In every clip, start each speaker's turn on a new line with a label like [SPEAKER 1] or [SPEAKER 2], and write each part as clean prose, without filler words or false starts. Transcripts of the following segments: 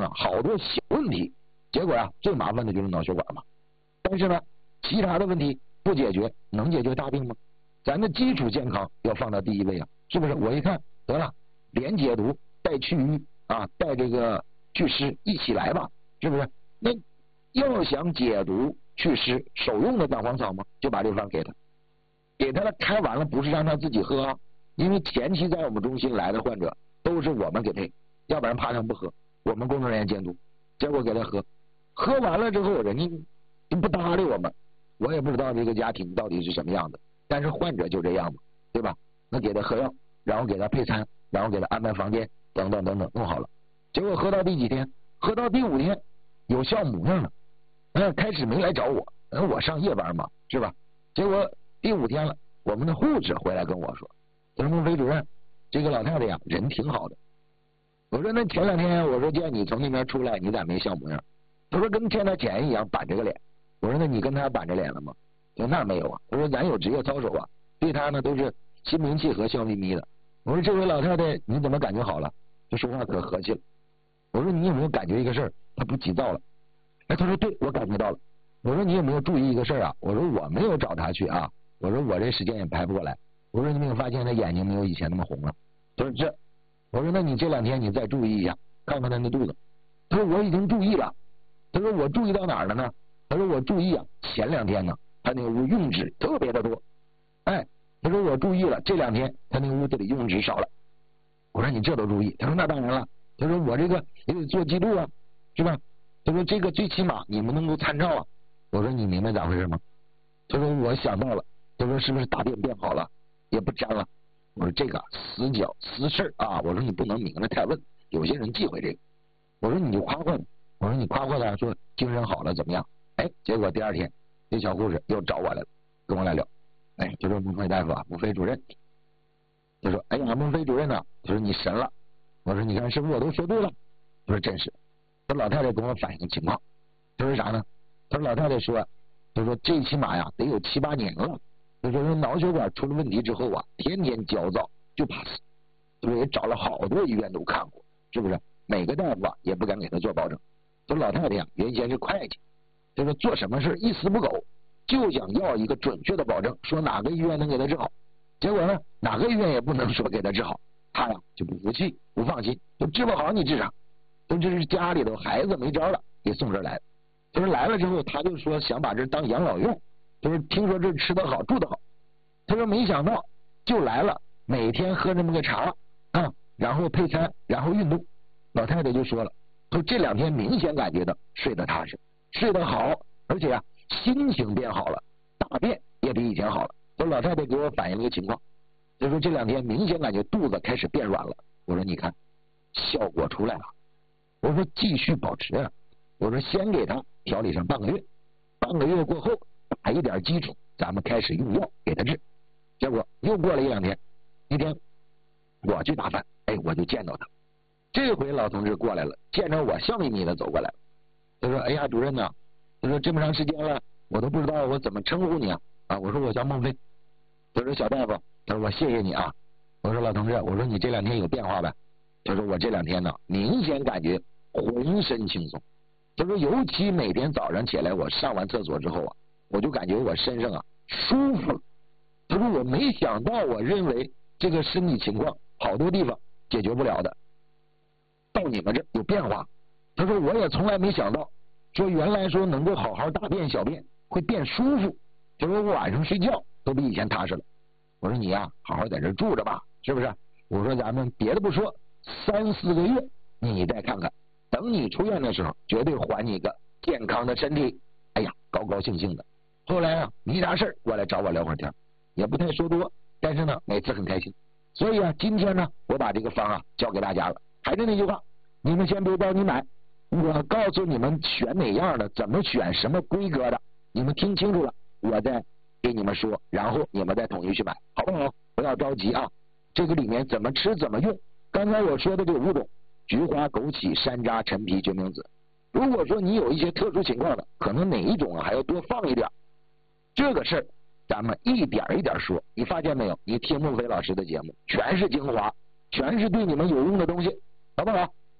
[SPEAKER 1] 啊好多小问题，结果啊最麻烦的就是脑血管嘛。但是呢，其他的问题不解决，能解决大病吗？咱的基础健康要放到第一位啊，是不是？我一看得了，连解毒带祛瘀啊，带这个祛湿一起来吧，是不是？那要想解毒祛湿，手用的蛋黄草吗？就把这方给他，给他了，开完了不是让他自己喝啊，因为前期在我们中心来的患者都是我们给配，要不然怕他不喝，我们工作人员监督，结果给他喝，喝完了之后人家就不搭理我们，我也不知道这个家庭到底是什么样的，但是患者就这样嘛，对吧？那给他喝药，然后给他配餐，然后给他安排房间，等等等等，弄好了。结果喝到第几天？喝到第5天，有效模样了。开始没来找我，我上夜班嘛，是吧？结果第5天了，我们的护士回来跟我说：“他说孟飞主任，这个老太太呀，人挺好的。”我说：“那前2天我说见你从那边出来，你咋没笑模样？”他说：“跟见他钱一样，板着个脸。”我说：“那你跟他板着脸了吗？”他说：“那没有啊。”他说：“咱有职业操守啊，对他呢都是心平气和、笑眯眯的。”我说：“这位老太太你怎么感觉好了？”就说话可和气了。我说：“你有没有感觉一个事儿？他不急躁了？”他说：“对，我感觉到了。”我说：“你有没有注意一个事儿啊？”我说：“我没有找他去啊。”我说：“我这时间也排不过来。”我说：“你没有发现他眼睛没有以前那么红了？”他说：“这。”我说：“那你这2天你再注意一下，看看他那肚子。”他说：“我已经注意了。”他说：“我注意到哪儿了呢？”他说：“我注意啊，前2天呢，他那个屋用纸特别的多。他说我注意了，这2天他那个屋子里用纸少了。”我说：“你这都注意？”他说：“那当然了。”他说：“我这个也得做记录啊，是吧？”他说：“这个最起码你们能够参照啊。”我说：“你明白咋回事吗？”他说：“我想到了。”他说：“是不是大便变好了，也不粘了？”我说：“这个死角私事啊，我说你不能明着太问，有些人忌讳这个。”我说：“你就夸夸他。”我说：“你夸夸他，说精神好了怎么样？”结果第2天，这小护士又找我来了，跟我来聊。就说：“孟飞大夫啊，孟飞主任。”他说：“哎呀，孟飞主任呢？”他说：“你神了。”我说：“你看是不是我都说对了？”他说：“真是。”他老太太跟我反映情况，他说啥呢？他说老太太说：“他说最起码呀得有7、8年了。他说脑血管出了问题之后啊，天天焦躁，就怕死。他说也找了好多医院都看过，是不是？每个大夫啊也不敢给他做保证。他说老太太呀原先是会计，他说做什么事一丝不苟，就想要一个准确的保证，说哪个医院能给他治好。结果呢，哪个医院也不能说给他治好，他呀就不服气，不放心，就治不好你治啥？都这是家里头孩子没招了，给送这儿来了。他说来了之后，他就说想把这当养老用。他说听说这吃得好，住得好。他说没想到就来了，每天喝这么个茶啊，然后配餐，然后运动。老太太就说了，说这2天明显感觉到睡得踏实，睡得好，而且啊心情变好了，大便也比以前好了。说老太太给我反映了一个情况，就说这2天明显感觉肚子开始变软了。我说你看效果出来了。我说继续保持啊，我说先给他调理上半个月，半个月过后打一点基础，咱们开始用药给他治。结果又过了1、2天，那天我去打饭，我就见到他。这回老同志过来了，见着我笑眯眯的走过来了。他说：“哎呀，主任呐，他说这么长时间了，我都不知道我怎么称呼你啊。”我说我叫孟飞。他说小大夫，他说我谢谢你啊。我说老同志，我说你这2天有变化呗？他说我这2天呢，明显感觉浑身轻松。他说尤其每天早上起来，我上完厕所之后啊，我就感觉我身上啊舒服了。他说我没想到，我认为这个身体情况好多地方解决不了的，到你们这有变化。他说我也从来没想到，说原来说能够好好大便小便会变舒服。他说我晚上睡觉都比以前踏实了。我说你呀，好好在这住着吧，是不是？我说咱们别的不说，3、4个月你再看看，等你出院的时候，绝对还你一个健康的身体。高高兴兴的。后来啊，没啥事过来找我聊会儿天，也不太说多，但是呢，每次很开心。所以啊，今天呢，我把这个方教给大家了。还是那句话，你们先别着急买，我告诉你们选哪样的，怎么选，什么规格的，你们听清楚了，我再给你们说，然后你们再统一去买，好不好？不要着急啊。这个里面怎么吃怎么用，刚才我说的这5种：菊花、枸杞、山楂、陈皮、决明子。如果说你有一些特殊情况的，可能哪一种还要多放一点。这个事儿咱们一点一点说，你发现没有？你听孟飞老师的节目，全是精华，全是对你们有用的东西，好不好？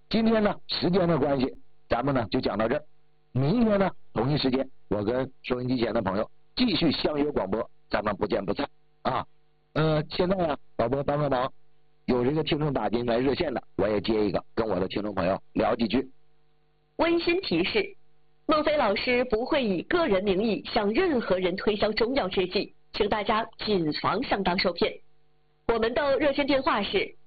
[SPEAKER 1] 今天呢时间的关系，咱们呢就讲到这儿。明天呢同一时间，我跟收音机前的朋友继续相约广播，咱们不见不散啊。现在啊，导播帮个忙，有这个听众打进来热线的，我也接一个，跟我的听众朋友聊几句。
[SPEAKER 2] 温馨提示：孟非老师不会以个人名义向任何人推销中药制剂，请大家谨防上当受骗。我们的热线电话是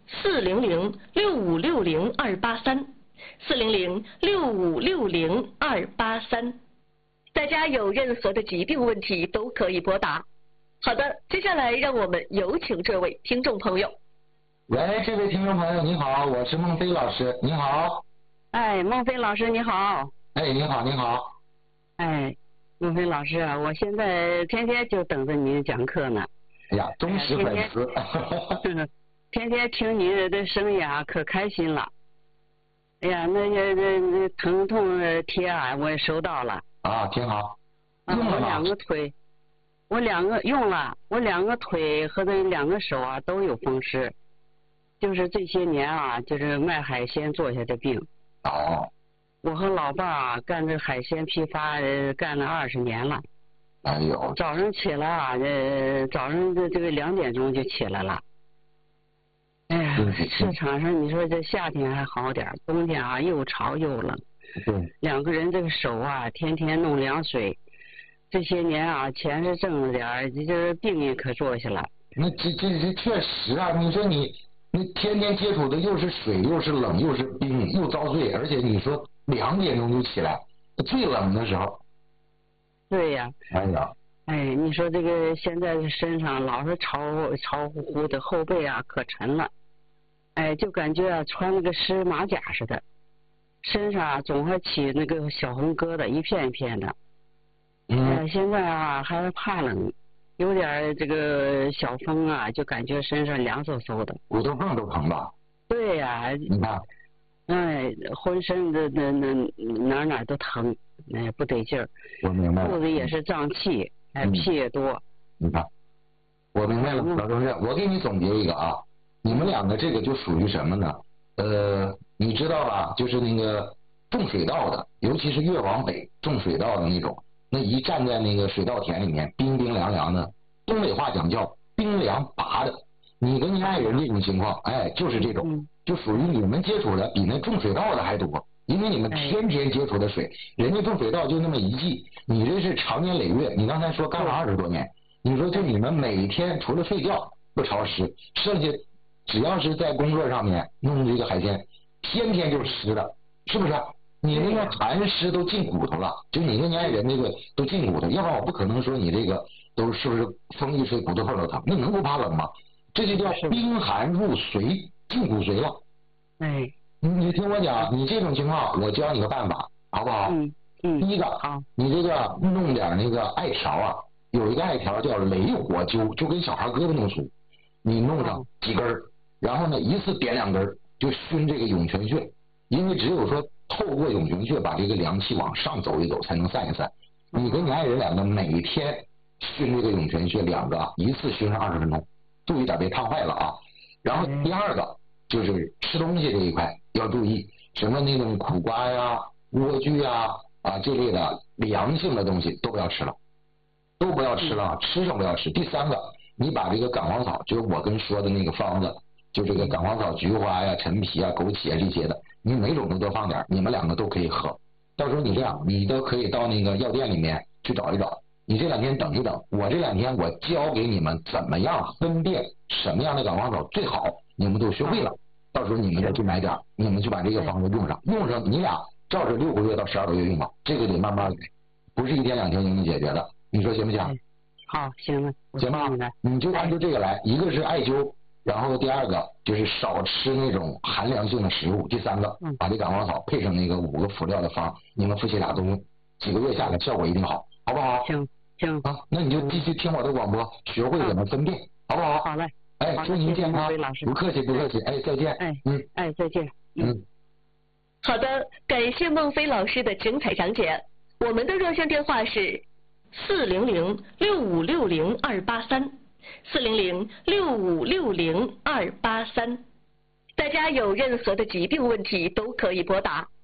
[SPEAKER 2] 400-6560-283，400-6560-283。大家有任何的疾病问题都可以拨打。好的，接下来让我们有请这位听众朋友。
[SPEAKER 1] 喂，这位听众朋友你好，我是孟非老师，你好。
[SPEAKER 3] 哎，孟非老师你好。
[SPEAKER 1] 哎，你好，你好。
[SPEAKER 3] 哎，孟非老师啊，我现在天天就等着您讲课呢。
[SPEAKER 1] 哎呀，忠实粉丝。
[SPEAKER 3] 天天听您的声音啊，可开心了。哎呀，那疼痛贴啊，我也收到了。
[SPEAKER 1] 啊，挺好。用了吗？
[SPEAKER 3] 我两个腿，我用了，我两个腿和这两个手啊都有风湿，就是这些年啊，就是卖海鲜做下的病。
[SPEAKER 1] 哦。
[SPEAKER 3] 我和老伴啊干这海鲜批发干了20年了。
[SPEAKER 1] 哎呦。
[SPEAKER 3] 早上起来啊，早上这个2点钟就起来了。哎呀，市场上你说这夏天还好点，冬天啊又潮又冷。
[SPEAKER 1] 对。
[SPEAKER 3] 两个人这个手啊，天天弄凉水。这些年啊，钱是挣了点，这病也可坐下了。
[SPEAKER 1] 那这确实啊，你说你天天接触的又是水，又是冷，又是冰，又遭罪，而且你说2点钟就起来，最冷的时候。
[SPEAKER 3] 对呀。
[SPEAKER 1] 哎呀。
[SPEAKER 3] 哎，你说这个现在身上老是潮乎乎的，后背啊可沉了。哎，就感觉啊穿了个湿马甲似的，身上啊总还起那个小红疙瘩，一片一片的。现在啊还是怕冷，有点这个小风啊，就感觉身上凉飕飕的，
[SPEAKER 1] 骨头缝都疼吧？
[SPEAKER 3] 对呀。
[SPEAKER 1] 你看。
[SPEAKER 3] 哎，浑身的哪都疼，哎不得劲儿。
[SPEAKER 1] 我明白了。
[SPEAKER 3] 肚子也是胀气，屁也多。
[SPEAKER 1] 你看，我明白了，老同志，我给你总结一个啊，你们两个这个就属于什么呢？你知道吧？就是那个种水稻的，尤其是越往北种水稻的那种。那一站在那个水稻田里面，冰冰凉凉的，东北话讲叫冰凉拔的。你跟你爱人这种情况，哎，就是这种，就属于你们接触的比那种水稻的还多，因为你们天天接触的水，人家种水稻就那么一季，你这是长年累月。你刚才说干了20多年，你说就你们每天除了睡觉不潮湿，剩下只要是在工作上面弄这个海鲜，天天就湿的，是不是？你那个寒湿都进骨头了，就你跟你爱人那个都进骨头，要不然我不可能说你这个都是不是风一吹骨头缝都疼，那能不怕冷吗？这就叫冰寒入髓，进骨髓了。
[SPEAKER 3] 哎，
[SPEAKER 1] 你听我讲，你这种情况，我教你个办法，好不好？第一个，你这个弄点那个艾条啊，有一个艾条叫雷火灸，就跟小孩胳膊弄粗，你弄上几根儿，然后呢一次点2根儿，就熏这个涌泉穴，因为只有说透过涌泉穴把这个凉气往上走一走，才能散一散。你跟你爱人2个每天熏这个涌泉穴2个，一次熏上20分钟，注意点别烫坏了啊。然后第2个就是吃东西这一块要注意，什么那种苦瓜呀、莴苣呀这类的凉性的东西都不要吃了，都不要吃了，吃上不要吃。第3个，你把这个感黄草，就是我跟说的那个方子，就这个感黄草、菊花呀、陈皮啊、枸杞啊这些的，你每种都多放点，你们2个都可以喝。到时候你这样，你都可以到那个药店里面去找一找。你这2天等一等，我这2天我教给你们怎么样分辨什么样的感黄草最好，你们都学会了。到时候你们再去买点，你们就把这个方子用上，你俩照着6个月到12个月用吧，这个得慢慢来，不是1天2天就能解决的。你说行不行？
[SPEAKER 3] 好，行了，
[SPEAKER 1] 行吧，你就按照这个来，一个是艾灸，然后第2个就是少吃那种寒凉性的食物，第3个把这感黄草配上那个5个辅料的方，你们夫妻俩都用，几个月下来效果一定好，好不好？
[SPEAKER 3] 行
[SPEAKER 1] 啊，那你就继续听我的广播，学会怎么分辨，好不好？
[SPEAKER 3] 好嘞。
[SPEAKER 1] 哎，祝您健康，不客气不客气，哎，再见。
[SPEAKER 3] 再见。
[SPEAKER 2] 好的，感谢孟非老师的精彩讲解。我们的热线电话是400-6560-283，400-6560-283。大大家有任何的疾病问题都可以拨打